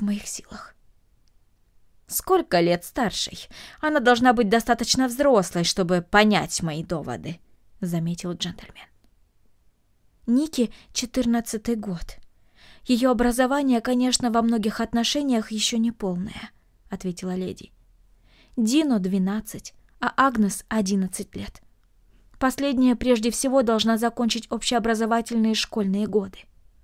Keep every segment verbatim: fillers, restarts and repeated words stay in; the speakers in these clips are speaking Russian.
моих силах. Сколько лет старшей? Она должна быть достаточно взрослой, чтобы понять мои доводы, заметил джентльмен. Нике четырнадцатый год. Ее образование, конечно, во многих отношениях еще не полное, ответила леди. Дино двенадцать, а Агнес одиннадцать лет. Последняя прежде всего должна закончить общеобразовательные школьные годы.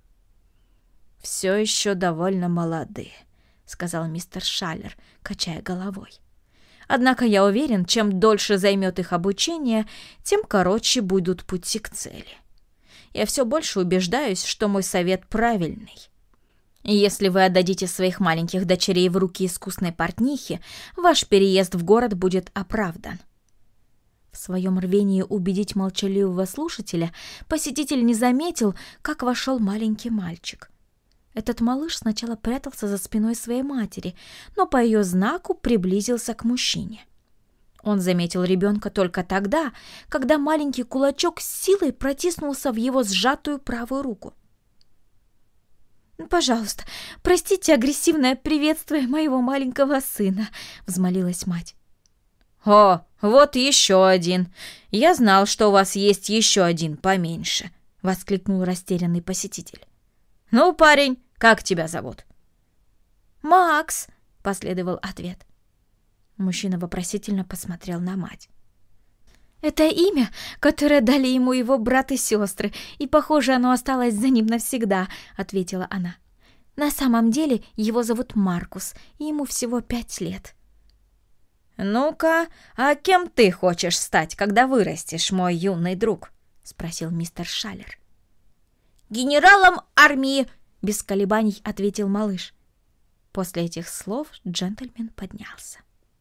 «Все еще довольно молодые», — сказал мистер Шаллер, качая головой. «Однако я уверен, чем дольше займет их обучение, тем короче будут пути к цели. Я все больше убеждаюсь, что мой совет правильный. Если вы отдадите своих маленьких дочерей в руки искусной портнихи, ваш переезд в город будет оправдан». В своем рвении убедить молчаливого слушателя посетитель не заметил, как вошел маленький мальчик. Этот малыш сначала прятался за спиной своей матери, но по ее знаку приблизился к мужчине. Он заметил ребенка только тогда, когда маленький кулачок с силой протиснулся в его сжатую правую руку. «Пожалуйста, простите агрессивное приветствие моего маленького сына», — взмолилась мать. «О, вот еще один! Я знал, что у вас есть еще один поменьше», — воскликнул растерянный посетитель. «Ну, парень, как тебя зовут?» «Макс», — последовал ответ. Мужчина вопросительно посмотрел на мать. «Это имя, которое дали ему его брат и сестры, и, похоже, оно осталось за ним навсегда», — ответила она. «На самом деле его зовут Маркус, и ему всего пять лет». «Ну-ка, а кем ты хочешь стать, когда вырастешь, мой юный друг?» — спросил мистер Шаллер. «Генералом армии!» — без колебаний ответил малыш. После этих слов джентльмен поднялся.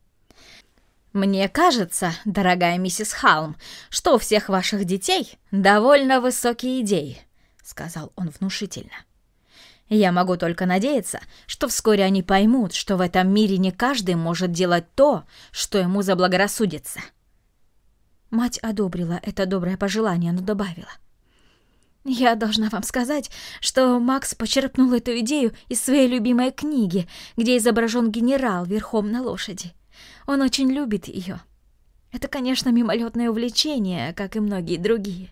«Мне кажется, дорогая миссис Халм, что у всех ваших детей довольно высокие идеи», — сказал он внушительно. «Я могу только надеяться, что вскоре они поймут, что в этом мире не каждый может делать то, что ему заблагорассудится». Мать одобрила это доброе пожелание, но добавила: «Я должна вам сказать, что Макс почерпнул эту идею из своей любимой книги, где изображен генерал верхом на лошади. Он очень любит ее. Это, конечно, мимолетное увлечение, как и многие другие».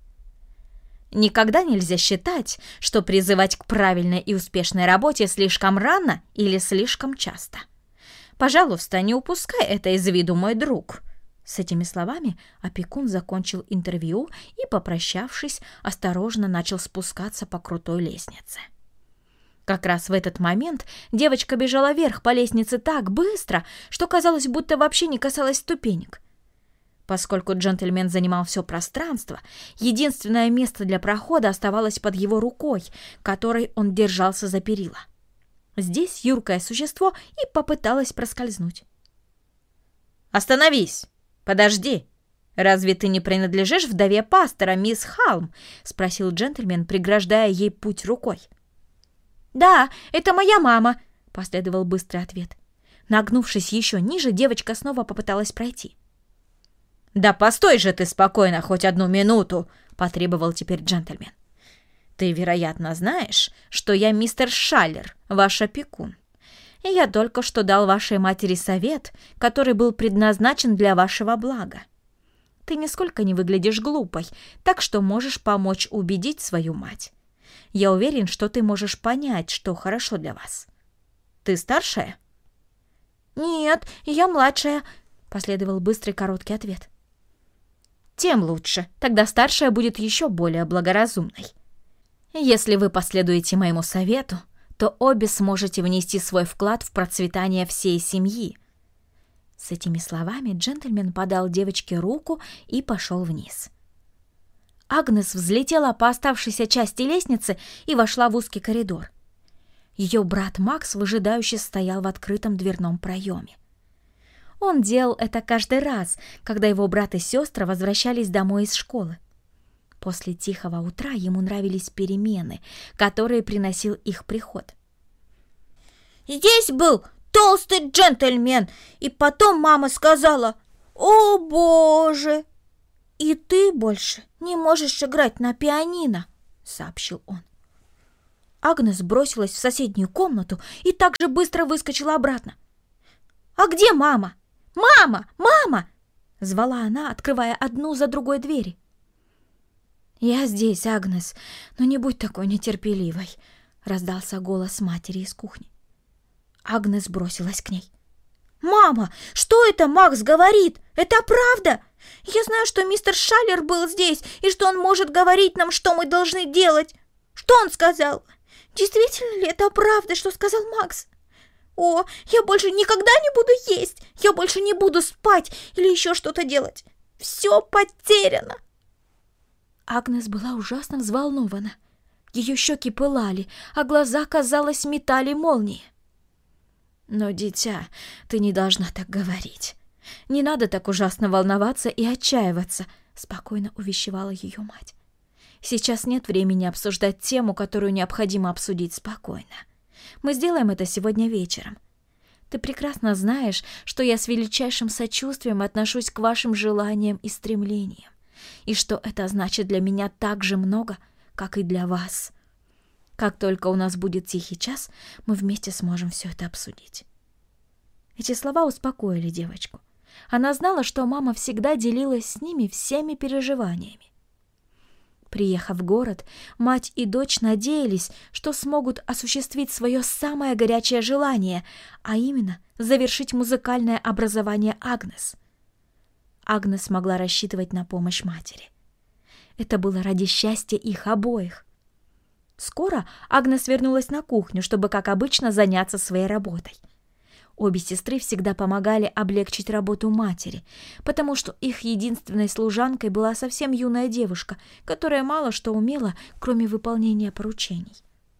Никогда нельзя считать, что призывать к правильной и успешной работе слишком рано или слишком часто. Пожалуйста, не упускай это из виду, мой друг. С этими словами опекун закончил интервью и, попрощавшись, осторожно начал спускаться по крутой лестнице. Как раз в этот момент девочка бежала вверх по лестнице так быстро, что казалось, будто вообще не касалась ступенек. Поскольку джентльмен занимал все пространство, единственное место для прохода оставалось под его рукой, которой он держался за перила. Здесь юркое существо и попыталось проскользнуть. «Остановись! Подожди! Разве ты не принадлежишь вдове пастора, мисс Халм?» — спросил джентльмен, преграждая ей путь рукой. «Да, это моя мама», — последовал быстрый ответ. Нагнувшись еще ниже, девочка снова попыталась пройти. «Да постой же ты спокойно хоть одну минуту!» — потребовал теперь джентльмен. «Ты, вероятно, знаешь, что я мистер Шаллер, ваш опекун. И я только что дал вашей матери совет, который был предназначен для вашего блага. Ты нисколько не выглядишь глупой, так что можешь помочь убедить свою мать. Я уверен, что ты можешь понять, что хорошо для вас. Ты старшая?» «Нет, я младшая», — последовал быстрый короткий ответ. «Тем лучше, тогда старшая будет еще более благоразумной. Если вы последуете моему совету, то обе сможете внести свой вклад в процветание всей семьи». С этими словами джентльмен подал девочке руку и пошел вниз. Агнес взлетела по оставшейся части лестницы и вошла в узкий коридор. Ее брат Макс выжидающе стоял в открытом дверном проеме. Он делал это каждый раз, когда его брат и сестра возвращались домой из школы. После тихого утра ему нравились перемены, которые приносил их приход. «Здесь был толстый джентльмен, и потом мама сказала: „О, Боже! И ты больше не можешь играть на пианино“, — сообщил он. Агнес бросилась в соседнюю комнату и так же быстро выскочила обратно. «А где мама? Мама! Мама!» — звала она, открывая одну за другой двери. «Я здесь, Агнес, но не будь такой нетерпеливой», — раздался голос матери из кухни. Агнес бросилась к ней. «Мама, что это Макс говорит? Это правда? Я знаю, что мистер Шаллер был здесь и что он может говорить нам, что мы должны делать. Что он сказал? Действительно ли это правда, что сказал Макс? О, я больше никогда не буду есть, я больше не буду спать или еще что-то делать. Все потеряно!» Агнес была ужасно взволнована. Ее щеки пылали, а глаза, казалось, метали молнии. «Но, дитя, ты не должна так говорить. Не надо так ужасно волноваться и отчаиваться», — спокойно увещевала ее мать. «Сейчас нет времени обсуждать тему, которую необходимо обсудить спокойно. Мы сделаем это сегодня вечером. Ты прекрасно знаешь, что я с величайшим сочувствием отношусь к вашим желаниям и стремлениям, и что это значит для меня так же много, как и для вас. Как только у нас будет тихий час, мы вместе сможем все это обсудить». Эти слова успокоили девочку. Она знала, что мама всегда делилась с ними всеми переживаниями. Приехав в город, мать и дочь надеялись, что смогут осуществить свое самое горячее желание, а именно завершить музыкальное образование Агнес. Агнес могла рассчитывать на помощь матери. Это было ради счастья их обоих. Скоро Агнес вернулась на кухню, чтобы, как обычно, заняться своей работой. Обе сестры всегда помогали облегчить работу матери, потому что их единственной служанкой была совсем юная девушка, которая мало что умела, кроме выполнения поручений.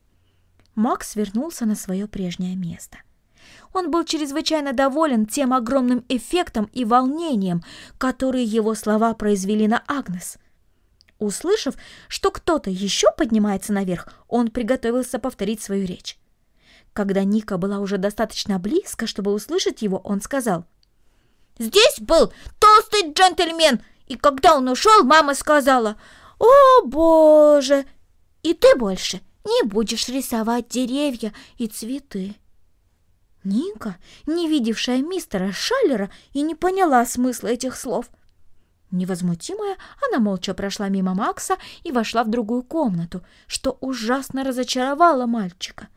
Макс вернулся на свое прежнее место. Он был чрезвычайно доволен тем огромным эффектом и волнением, которые его слова произвели на Агнес. Услышав, что кто-то еще поднимается наверх, он приготовился повторить свою речь. Когда Ника была уже достаточно близко, чтобы услышать его, он сказал: «Здесь был толстый джентльмен, и когда он ушел, мама сказала: „О, Боже! И ты больше не будешь рисовать деревья и цветы“». Ника, не видевшая мистера Шаллера, и не поняла смысла этих слов. Невозмутимая, она молча прошла мимо Макса и вошла в другую комнату, что ужасно разочаровало мальчика.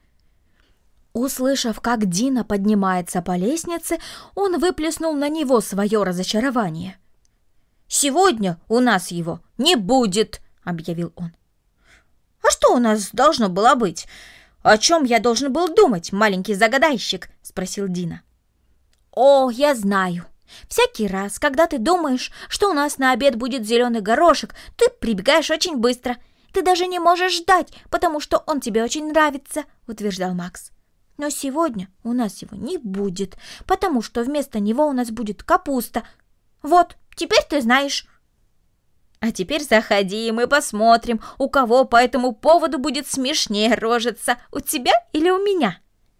Услышав, как Дина поднимается по лестнице, он выплеснул на него свое разочарование. «Сегодня у нас его не будет», — объявил он. «А что у нас должно было быть? О чем я должен был думать, маленький загадайщик?» — спросил Дина. «О, я знаю. Всякий раз, когда ты думаешь, что у нас на обед будет зеленый горошек, ты прибегаешь очень быстро. Ты даже не можешь ждать, потому что он тебе очень нравится», — утверждал Макс. «Но сегодня у нас его не будет, потому что вместо него у нас будет капуста. Вот, теперь ты знаешь». «А теперь заходи, и мы посмотрим, у кого по этому поводу будет смешнее рожиться, у тебя или у меня».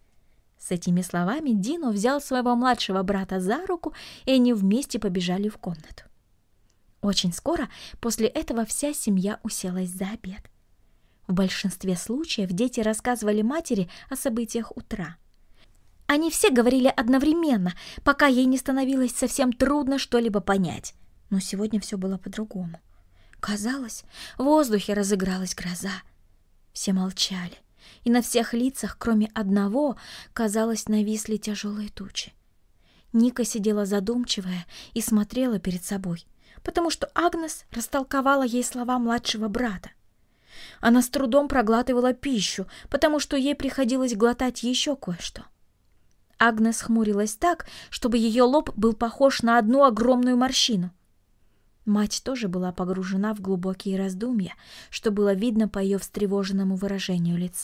С этими словами Дино взял своего младшего брата за руку, и они вместе побежали в комнату. Очень скоро после этого вся семья уселась за обед. В большинстве случаев дети рассказывали матери о событиях утра. Они все говорили одновременно, пока ей не становилось совсем трудно что-либо понять. Но сегодня все было по-другому. Казалось, в воздухе разыгралась гроза. Все молчали, и на всех лицах, кроме одного, казалось, нависли тяжелые тучи. Ника сидела задумчивая и смотрела перед собой, потому что Агнес растолковала ей слова младшего брата. Она с трудом проглатывала пищу, потому что ей приходилось глотать еще кое-что. Агнес хмурилась так, чтобы ее лоб был похож на одну огромную морщину. Мать тоже была погружена в глубокие раздумья, что было видно по ее встревоженному выражению лица.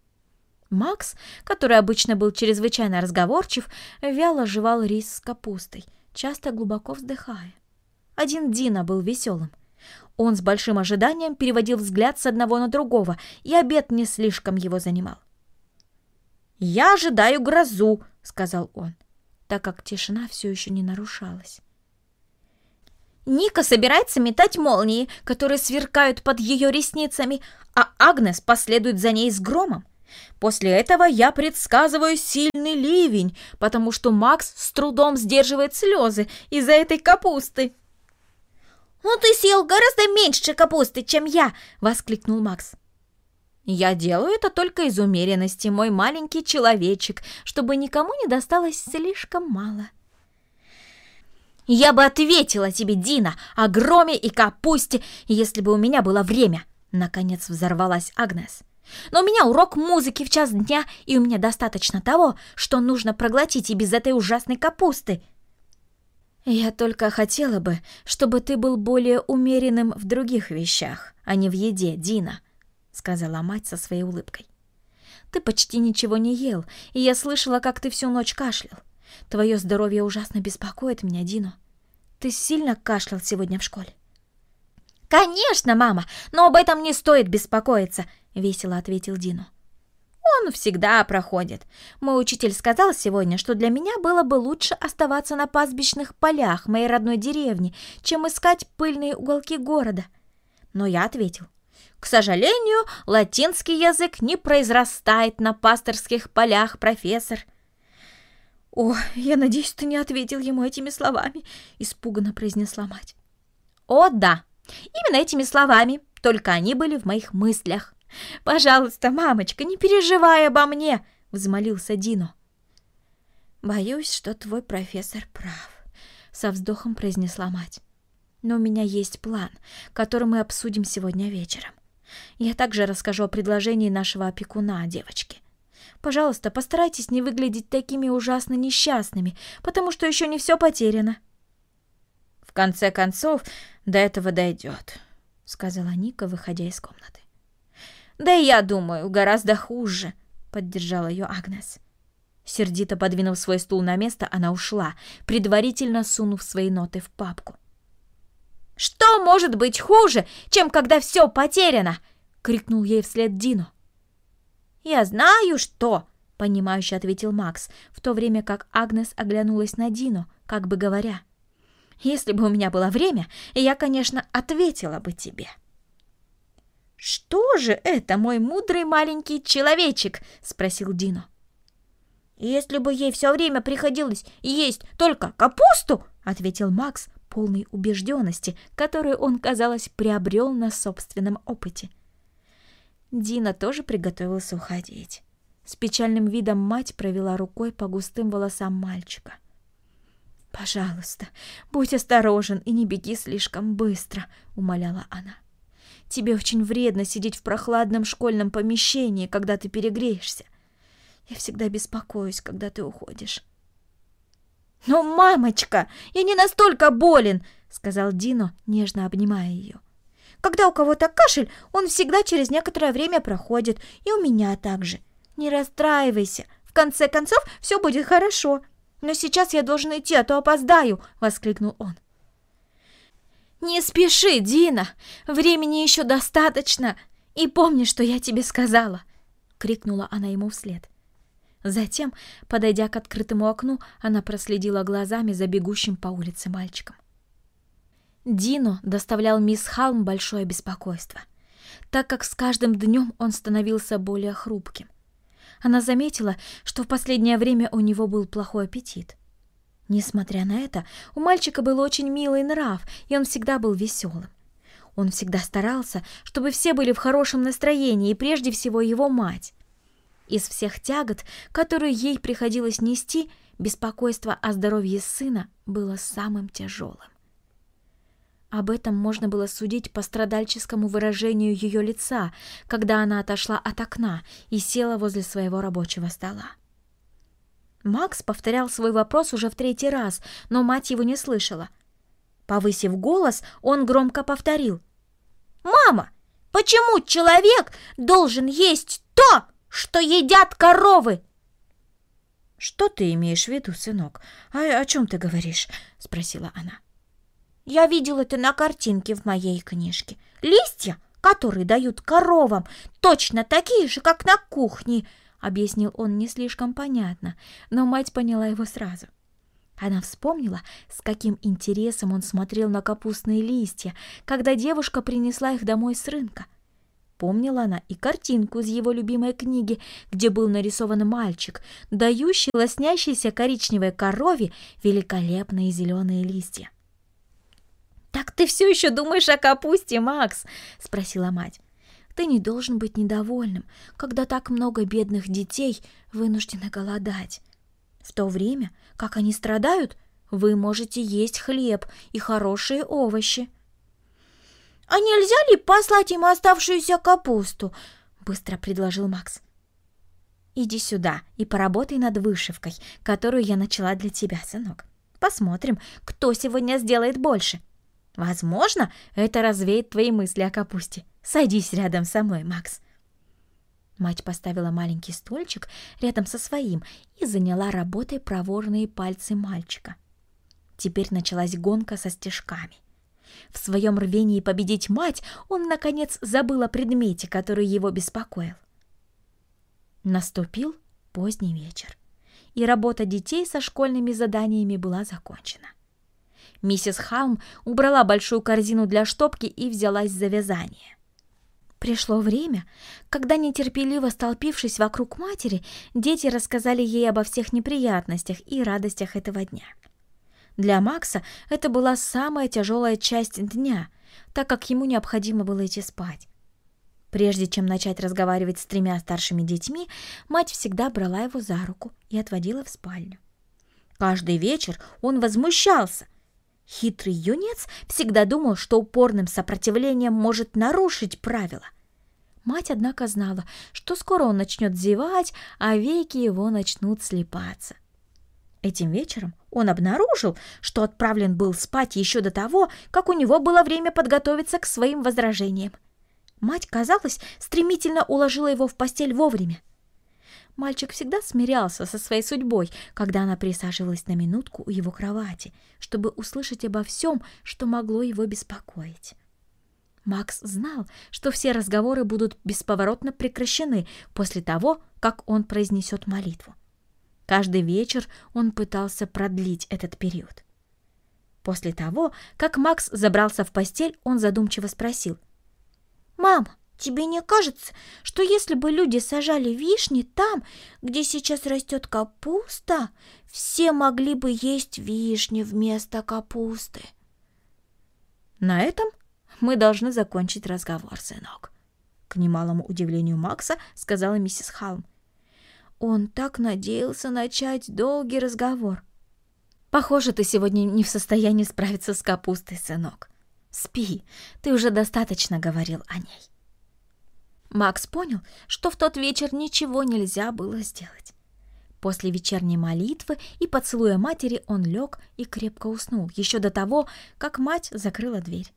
Макс, который обычно был чрезвычайно разговорчив, вяло жевал рис с капустой, часто глубоко вздыхая. Один Дина был веселым. Он с большим ожиданием переводил взгляд с одного на другого, и обед не слишком его занимал. «Я ожидаю грозу», — сказал он, так как тишина все еще не нарушалась. Ника собирается метать молнии, которые сверкают под ее ресницами, а Агнес последует за ней с громом. После этого я предсказываю сильный ливень, потому что Макс с трудом сдерживает слезы из-за этой капусты. «Ну ты съел гораздо меньше капусты, чем я!» — воскликнул Макс. «Я делаю это только из умеренности, мой маленький человечек, чтобы никому не досталось слишком мало». «Я бы ответила тебе, Дина, о громе и капусте, если бы у меня было время!» Наконец взорвалась Агнес. «Но у меня урок музыки в час дня, и у меня достаточно того, что нужно проглотить и без этой ужасной капусты». «Я только хотела бы, чтобы ты был более умеренным в других вещах, а не в еде, Дина», — сказала мать со своей улыбкой. «Ты почти ничего не ел, и я слышала, как ты всю ночь кашлял. Твое здоровье ужасно беспокоит меня, Дино. Ты сильно кашлял сегодня в школе?» «Конечно, мама, но об этом не стоит беспокоиться», — весело ответил Дино. «Он всегда проходит. Мой учитель сказал сегодня, что для меня было бы лучше оставаться на пастбищных полях моей родной деревни, чем искать пыльные уголки города». Но я ответил: «К сожалению, латинский язык не произрастает на пасторских полях, профессор». «О, я надеюсь, ты не ответил ему этими словами», — испуганно произнесла мать. «О, да, именно этими словами, только они были в моих мыслях. Пожалуйста, мамочка, не переживай обо мне», — взмолился Дино. «Боюсь, что твой профессор прав», — со вздохом произнесла мать. «Но у меня есть план, который мы обсудим сегодня вечером. Я также расскажу о предложении нашего опекуна девочке. Пожалуйста, постарайтесь не выглядеть такими ужасно несчастными, потому что еще не все потеряно». «В конце концов, до этого дойдет», — сказала Ника, выходя из комнаты. «Да и я думаю, гораздо хуже», — поддержала ее Агнес. Сердито подвинув свой стул на место, она ушла, предварительно сунув свои ноты в папку. «Что может быть хуже, чем когда все потеряно?» — крикнул ей вслед Дино. «Я знаю, что», — понимающе ответил Макс, в то время как Агнес оглянулась на Дино, как бы говоря: «Если бы у меня было время, я, конечно, ответила бы тебе». «Что же это, мой мудрый маленький человечек?» — спросил Дино. «Если бы ей все время приходилось есть только капусту», — ответил Макс, полный убежденности, которую он, казалось, приобрел на собственном опыте. Дина тоже приготовился уходить. С печальным видом мать провела рукой по густым волосам мальчика. «Пожалуйста, будь осторожен и не беги слишком быстро», — умоляла она. «Тебе очень вредно сидеть в прохладном школьном помещении, когда ты перегреешься. Я всегда беспокоюсь, когда ты уходишь». «Но, мамочка, я не настолько болен», — сказал Дино, нежно обнимая ее. «Когда у кого-то кашель, он всегда через некоторое время проходит, и у меня также. Не расстраивайся, в конце концов все будет хорошо. Но сейчас я должен идти, а то опоздаю», — воскликнул он. «Не спеши, Дина, времени еще достаточно, и помни, что я тебе сказала», — крикнула она ему вслед. Затем, подойдя к открытому окну, она проследила глазами за бегущим по улице мальчиком. Дино доставлял мисс Халм большое беспокойство, так как с каждым днем он становился более хрупким. Она заметила, что в последнее время у него был плохой аппетит. Несмотря на это, у мальчика был очень милый нрав, и он всегда был веселым. Он всегда старался, чтобы все были в хорошем настроении, и прежде всего его мать. Из всех тягот, которые ей приходилось нести, беспокойство о здоровье сына было самым тяжелым. Об этом можно было судить по страдальческому выражению ее лица, когда она отошла от окна и села возле своего рабочего стола. Макс повторял свой вопрос уже в третий раз, но мать его не слышала. Повысив голос, он громко повторил: «Мама, почему человек должен есть то, что едят коровы?» «Что ты имеешь в виду, сынок? А о чем ты говоришь?» — спросила она. «Я видел это на картинке в моей книжке. Листья, которые дают коровам, точно такие же, как на кухне», — объяснил он не слишком понятно, но мать поняла его сразу. Она вспомнила, с каким интересом он смотрел на капустные листья, когда девушка принесла их домой с рынка. Помнила она и картинку из его любимой книги, где был нарисован мальчик, дающий лоснящейся коричневой корове великолепные зеленые листья. «Так ты все еще думаешь о капусте, Макс?» — спросила мать. «Ты не должен быть недовольным, когда так много бедных детей вынуждены голодать. В то время, как они страдают, вы можете есть хлеб и хорошие овощи». «А нельзя ли послать им оставшуюся капусту?» — быстро предложил Макс. «Иди сюда и поработай над вышивкой, которую я начала для тебя, сынок. Посмотрим, кто сегодня сделает больше. Возможно, это развеет твои мысли о капусте. Садись рядом со мной, Макс». Мать поставила маленький стульчик рядом со своим и заняла работой проворные пальцы мальчика. Теперь началась гонка со стежками. В своем рвении победить мать он, наконец, забыл о предмете, который его беспокоил. Наступил поздний вечер, и работа детей со школьными заданиями была закончена. Миссис Халм убрала большую корзину для штопки и взялась за вязание. Пришло время, когда, нетерпеливо столпившись вокруг матери, дети рассказали ей обо всех неприятностях и радостях этого дня. Для Макса это была самая тяжелая часть дня, так как ему необходимо было идти спать. Прежде чем начать разговаривать с тремя старшими детьми, мать всегда брала его за руку и отводила в спальню. Каждый вечер он возмущался. Хитрый юнец всегда думал, что упорным сопротивлением может нарушить правила. Мать, однако, знала, что скоро он начнет зевать, а веки его начнут слипаться. Этим вечером он обнаружил, что отправлен был спать еще до того, как у него было время подготовиться к своим возражениям. Мать, казалось, стремительно уложила его в постель вовремя. Мальчик всегда смирялся со своей судьбой, когда она присаживалась на минутку у его кровати, чтобы услышать обо всем, что могло его беспокоить. Макс знал, что все разговоры будут бесповоротно прекращены после того, как он произнесет молитву. Каждый вечер он пытался продлить этот период. После того, как Макс забрался в постель, он задумчиво спросил: «Мам, тебе не кажется, что если бы люди сажали вишни там, где сейчас растет капуста, все могли бы есть вишни вместо капусты?» «На этом мы должны закончить разговор, сынок», — к немалому удивлению Макса сказала миссис Халм. Он так надеялся начать долгий разговор. «Похоже, ты сегодня не в состоянии справиться с капустой, сынок. Спи, ты уже достаточно говорил о ней». Макс понял, что в тот вечер ничего нельзя было сделать. После вечерней молитвы и поцелуя матери он лег и крепко уснул, еще до того, как мать закрыла дверь.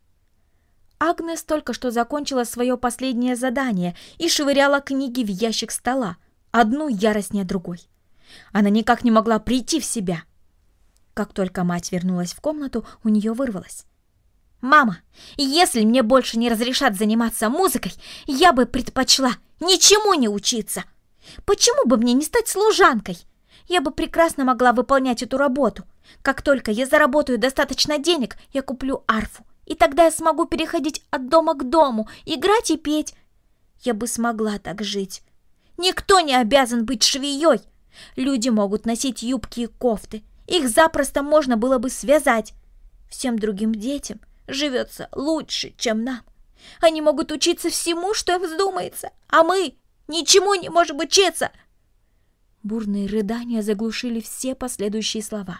Агнес только что закончила свое последнее задание и швыряла книги в ящик стола, одну яростнее другой. Она никак не могла прийти в себя. Как только мать вернулась в комнату, у нее вырвалось: «Мама, если мне больше не разрешат заниматься музыкой, я бы предпочла ничему не учиться. Почему бы мне не стать служанкой? Я бы прекрасно могла выполнять эту работу. Как только я заработаю достаточно денег, я куплю арфу, и тогда я смогу переходить от дома к дому, играть и петь. Я бы смогла так жить. Никто не обязан быть швеей. Люди могут носить юбки и кофты. Их запросто можно было бы связать. Всем другим детям живется лучше, чем нам. Они могут учиться всему, что им вздумается, а мы ничему не можем учиться». Бурные рыдания заглушили все последующие слова.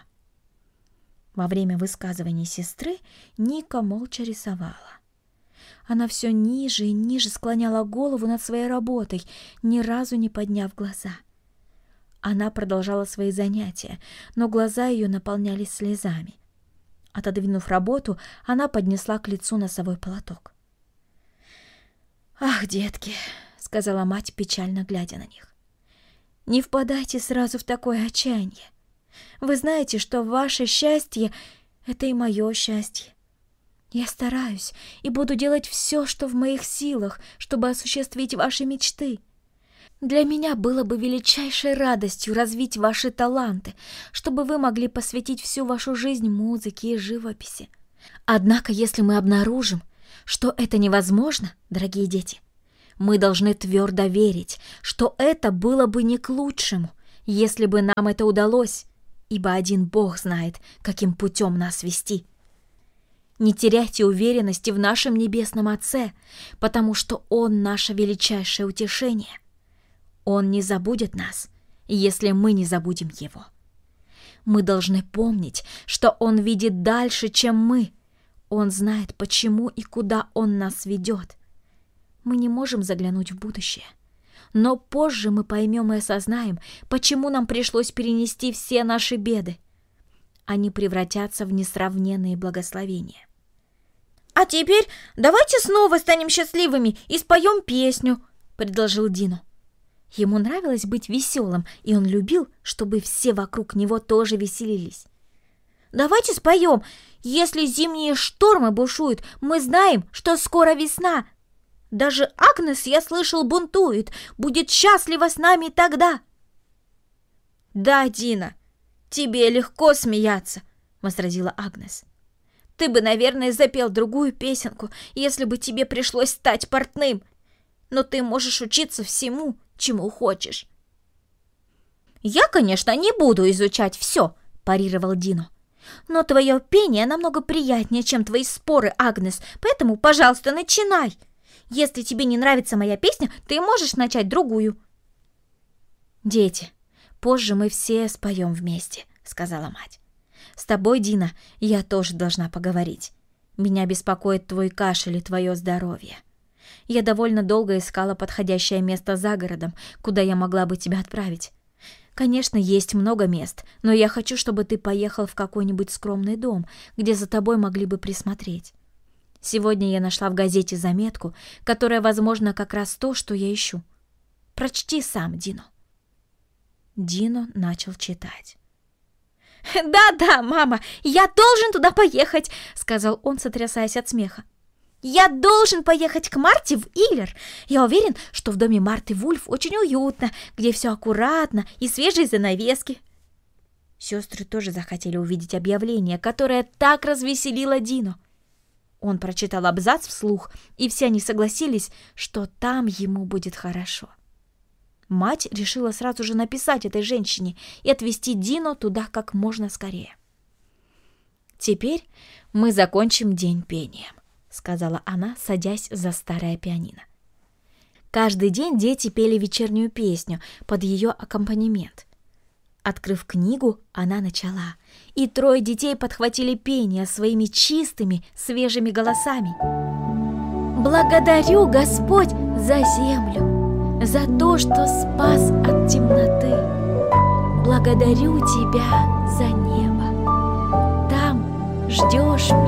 Во время высказываний сестры Ника молча рисовала. Она все ниже и ниже склоняла голову над своей работой, ни разу не подняв глаза. Она продолжала свои занятия, но глаза ее наполнялись слезами. Отодвинув работу, она поднесла к лицу носовой платок. «Ах, детки!» — сказала мать, печально глядя на них. «Не впадайте сразу в такое отчаяние. Вы знаете, что ваше счастье — это и мое счастье. Я стараюсь и буду делать все, что в моих силах, чтобы осуществить ваши мечты. Для меня было бы величайшей радостью развить ваши таланты, чтобы вы могли посвятить всю вашу жизнь музыке и живописи. Однако, если мы обнаружим, что это невозможно, дорогие дети, мы должны твердо верить, что это было бы не к лучшему, если бы нам это удалось, ибо один Бог знает, каким путем нас вести. Не теряйте уверенности в нашем Небесном Отце, потому что Он наше величайшее утешение. Он не забудет нас, если мы не забудем Его. Мы должны помнить, что Он видит дальше, чем мы. Он знает, почему и куда Он нас ведет. Мы не можем заглянуть в будущее, но позже мы поймем и осознаем, почему нам пришлось перенести все наши беды. Они превратятся в несравненные благословения. «А теперь давайте снова станем счастливыми и споем песню», — предложил Дино. Ему нравилось быть веселым, и он любил, чтобы все вокруг него тоже веселились. «Давайте споем. Если зимние штормы бушуют, мы знаем, что скоро весна. Даже Агнес, я слышал, бунтует, будет счастлива с нами тогда». «Да, Дина, тебе легко смеяться», — возразила Агнес. «Ты бы, наверное, запел другую песенку, если бы тебе пришлось стать портным. Но ты можешь учиться всему, чему хочешь». «Я, конечно, не буду изучать все», — парировал Дино. «Но твое пение намного приятнее, чем твои споры, Агнес, поэтому, пожалуйста, начинай. Если тебе не нравится моя песня, ты можешь начать другую». «Дети, позже мы все споем вместе», — сказала мать. «С тобой, Дина, я тоже должна поговорить. Меня беспокоит твой кашель и твое здоровье. Я довольно долго искала подходящее место за городом, куда я могла бы тебя отправить. Конечно, есть много мест, но я хочу, чтобы ты поехал в какой-нибудь скромный дом, где за тобой могли бы присмотреть. Сегодня я нашла в газете заметку, которая, возможно, как раз то, что я ищу. Прочти сам, Дино». Дино начал читать. «Да-да, мама, я должен туда поехать», — сказал он, сотрясаясь от смеха. «Я должен поехать к Марте в Иллер. Я уверен, что в доме Марты Вульф очень уютно, где все аккуратно и свежие занавески». Сестры тоже захотели увидеть объявление, которое так развеселило Дино. Он прочитал абзац вслух, и все они согласились, что там ему будет хорошо. Мать решила сразу же написать этой женщине и отвезти Дино туда как можно скорее. «Теперь мы закончим день пением», — сказала она, садясь за старое пианино. Каждый день дети пели вечернюю песню под ее аккомпанемент. Открыв книгу, она начала, и трое детей подхватили пение своими чистыми, свежими голосами. «Благодарю, Господь, за землю, за то, что спас от темноты. Благодарю Тебя за небо. Там ждешь